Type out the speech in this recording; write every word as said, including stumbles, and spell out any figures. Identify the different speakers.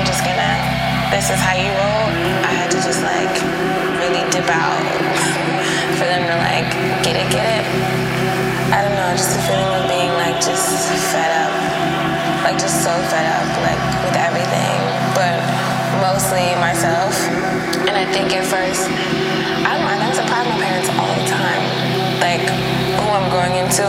Speaker 1: just gonna, this is how you roll. I had to just like really dip out for them to like get it, get it. I don't know, just a feeling of being like just fed up, like just so fed up, like with everything, but mostly myself. And I think at first, I don't know, I was surprised my parents all the time, like who I'm growing into.